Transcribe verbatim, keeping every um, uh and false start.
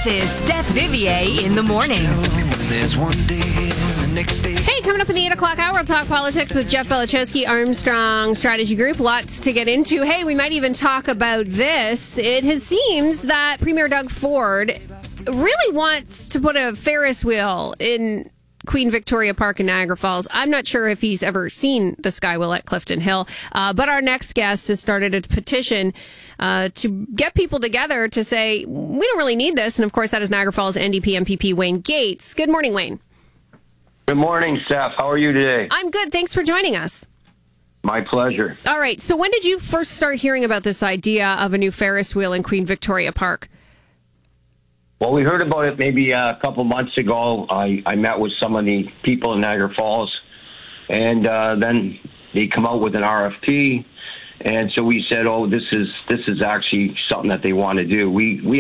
This is Steph Vivier in the morning. There's one day and the next day. Hey, coming up in the eight o'clock hour, we'll talk politics with Jeff Belichowski, Armstrong Strategy Group. Lots to get into. Hey, we might even talk about this. It has seems that Premier Doug Ford really wants to put a Ferris wheel in Queen Victoria Park in Niagara Falls. I'm not sure if he's ever seen the Skywheel at Clifton Hill, uh, but our next guest has started a petition uh, to get people together to say, we don't really need this. And of course, that is Niagara Falls N D P M P P Wayne Gates. Good morning, Wayne. Good morning, Steph. How are you today? I'm good. Thanks for joining us. My pleasure. All right. So when did you first start hearing about this idea of a new Ferris wheel in Queen Victoria Park? Well, we heard about it maybe a couple months ago. I, I met with some of the people in Niagara Falls, and uh, then they come out with an R F P. And so we said, oh, this is this is actually something that they want to do. We we